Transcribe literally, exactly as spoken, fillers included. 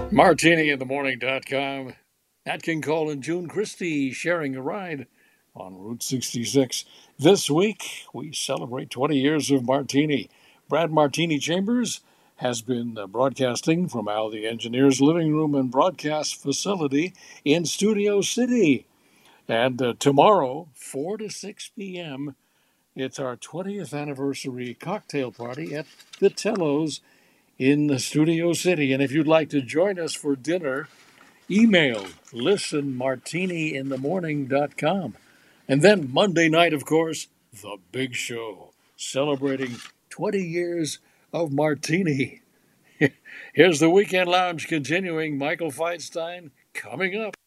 Martini in the morning dot com. Nat King Cole and June Christie sharing a ride on Route sixty-six. This week, we celebrate twenty years of Martini. Brad Martini Chambers has been uh, broadcasting from Al the Engineer's living room and broadcast facility in Studio City. And uh, tomorrow, four to six p.m., it's our twentieth anniversary cocktail party at Vitello's in the Studio City. And if you'd like to join us for dinner, email listen martini in the morning dot com. And then Monday night, of course, the big show celebrating twenty years of Martini. Here's the Weekend Lounge continuing. Michael Feinstein coming up.